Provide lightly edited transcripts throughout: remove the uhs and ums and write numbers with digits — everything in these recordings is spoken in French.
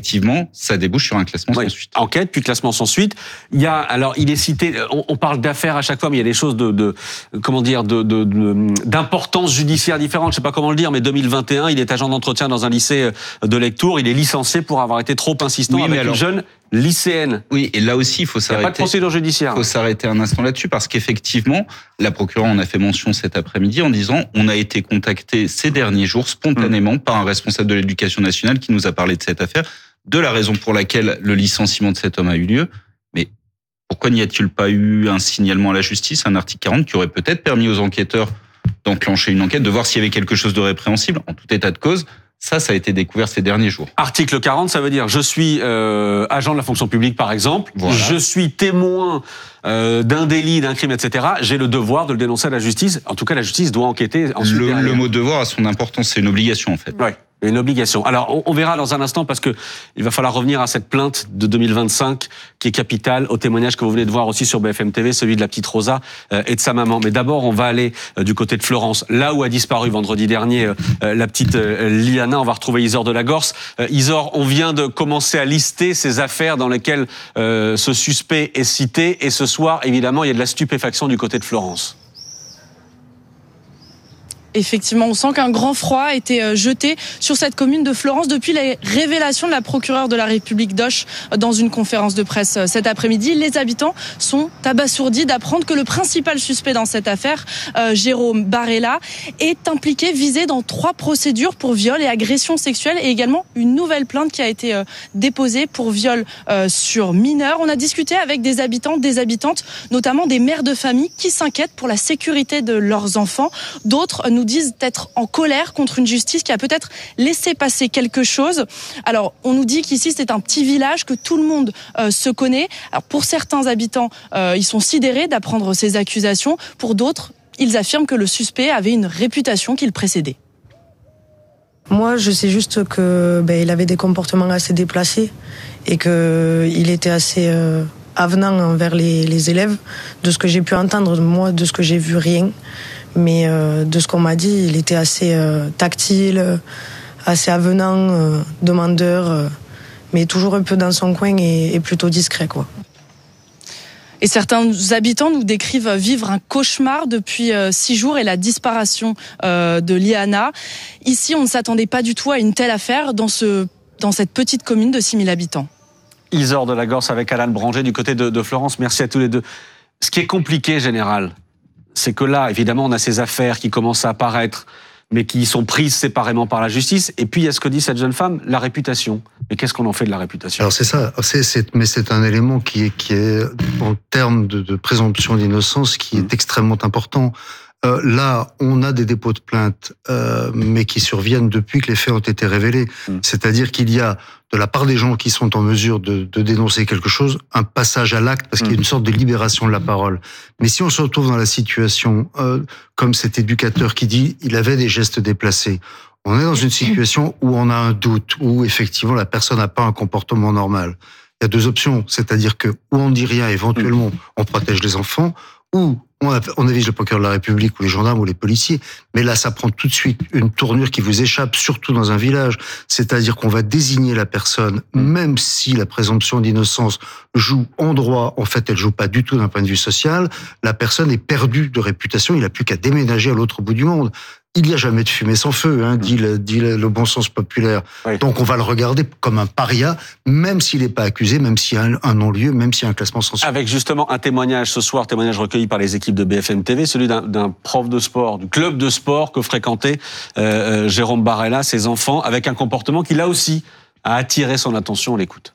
effectivement, ça débouche sur un classement sans suite. Enquête, puis classement sans suite. Il est cité, on parle d'affaires à chaque fois, mais il y a des choses d'importance judiciaire différente, je sais pas comment le dire, mais 2021, il est agent d'entretien dans un lycée de Lectoure, il est licencié pour avoir été trop insistant avec une jeune lycéenne. Oui, et là aussi, il faut s'arrêter. Il n'y a pas de procédure judiciaire. Il faut s'arrêter un instant là-dessus, parce qu'effectivement, la procureure en a fait mention cet après-midi en disant on a été contacté ces derniers jours spontanément par un responsable de l'Éducation nationale qui nous a parlé de cette affaire, de la raison pour laquelle le licenciement de cet homme a eu lieu. Mais pourquoi n'y a-t-il pas eu un signalement à la justice, un article 40 qui aurait peut-être permis aux enquêteurs d'enclencher une enquête, de voir s'il y avait quelque chose de répréhensible, en tout état de cause? Ça a été découvert ces derniers jours. Article 40, ça veut dire je suis agent de la fonction publique, par exemple. Voilà. Je suis témoin d'un délit, d'un crime, etc. J'ai le devoir de le dénoncer à la justice. En tout cas, la justice doit enquêter. Le mot devoir a son importance, c'est une obligation en fait. Oui. Une obligation. Alors, on verra dans un instant parce que il va falloir revenir à cette plainte de 2025 qui est capitale, au témoignage que vous venez de voir aussi sur BFM TV, celui de la petite Rosa et de sa maman. Mais d'abord, on va aller du côté de Florence, là où a disparu vendredi dernier la petite Liana. On va retrouver Isor de la Gorce. Isor, on vient de commencer à lister ces affaires dans lesquelles ce suspect est cité. Et ce soir, évidemment, il y a de la stupéfaction du côté de Florence. Effectivement, on sent qu'un grand froid a été jeté sur cette commune de Florence depuis les révélations de la procureure de la République d'Auch dans une conférence de presse cet après-midi. Les habitants sont abasourdis d'apprendre que le principal suspect dans cette affaire, Jérôme Barella, est impliqué, visé dans 3 procédures pour viol et agression sexuelle et également une nouvelle plainte qui a été déposée pour viol sur mineurs. On a discuté avec des habitants, des habitantes, notamment des mères de famille qui s'inquiètent pour la sécurité de leurs enfants. D'autres nous disent être en colère contre une justice qui a peut-être laissé passer quelque chose. Alors, on nous dit qu'ici, c'est un petit village, que tout le monde se connaît. Alors, pour certains habitants, ils sont sidérés d'apprendre ces accusations. Pour d'autres, ils affirment que le suspect avait une réputation qui le précédait. Moi, je sais juste que il avait des comportements assez déplacés et que il était assez avenant envers les élèves. De ce que j'ai pu entendre, moi, de ce que j'ai vu, rien. Mais de ce qu'on m'a dit, il était assez tactile, assez avenant, demandeur, mais toujours un peu dans son coin et plutôt discret, quoi. Et certains habitants nous décrivent vivre un cauchemar depuis 6 jours et la disparition de Liana. Ici, on ne s'attendait pas du tout à une telle affaire dans cette petite commune de 6000 habitants. Isor de la Gorce avec Alan Branger du côté de Florence. Merci à tous les deux. Ce qui est compliqué, général, c'est que là, évidemment, on a ces affaires qui commencent à apparaître, mais qui sont prises séparément par la justice. Et puis, il y a ce que dit cette jeune femme, la réputation. Mais qu'est-ce qu'on en fait de la réputation? Alors, c'est ça. Mais c'est un élément qui est en termes de présomption d'innocence, qui est extrêmement important. Là, on a des dépôts de plainte, mais qui surviennent depuis que les faits ont été révélés. C'est-à-dire qu'il y a, de la part des gens qui sont en mesure de dénoncer quelque chose, un passage à l'acte, parce qu'il y a une sorte de libération de la parole. Mais si on se retrouve dans la situation, comme cet éducateur qui dit, il avait des gestes déplacés, on est dans une situation où on a un doute, où effectivement la personne n'a pas un comportement normal. Il y a 2 options, c'est-à-dire que, où on dit rien, éventuellement, on protège les enfants, ou on avise le procureur de la République ou les gendarmes ou les policiers, mais là, ça prend tout de suite une tournure qui vous échappe, surtout dans un village. C'est-à-dire qu'on va désigner la personne, même si la présomption d'innocence joue en droit, en fait, elle joue pas du tout d'un point de vue social, la personne est perdue de réputation, il n'a plus qu'à déménager à l'autre bout du monde. Il n'y a jamais de fumée sans feu, dit le bon sens populaire. Oui. Donc on va le regarder comme un paria, même s'il n'est pas accusé, même s'il y a un non-lieu, même s'il y a un classement sans suite. Avec justement un témoignage ce soir, témoignage recueilli par les équipes de BFM TV, celui d'un prof de sport, du club de sport que fréquentait Jérôme Barella, ses enfants, avec un comportement qui là aussi a attiré son attention. On l'écoute.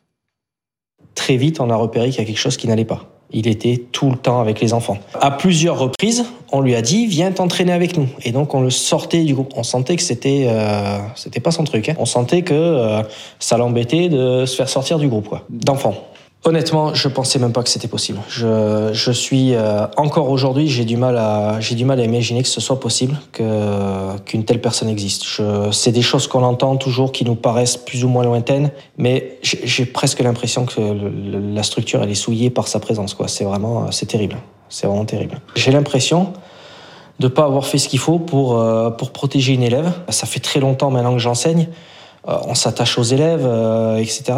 Très vite, on a repéré qu'il y a quelque chose qui n'allait pas. Il était tout le temps avec les enfants. À plusieurs reprises, on lui a dit « Viens t'entraîner avec nous ». Et donc, on le sortait du groupe. On sentait que c'était pas son truc. On sentait que ça l'embêtait de se faire sortir du groupe, d'enfants. Honnêtement, je pensais même pas que c'était possible. Je suis encore aujourd'hui, j'ai du mal à imaginer que ce soit possible qu'une telle personne existe. C'est des choses qu'on entend toujours qui nous paraissent plus ou moins lointaines, mais j'ai presque l'impression que la structure elle est souillée par sa présence. C'est terrible. C'est vraiment terrible. J'ai l'impression de pas avoir fait ce qu'il faut pour protéger une élève. Ça fait très longtemps maintenant que j'enseigne. On s'attache aux élèves, etc.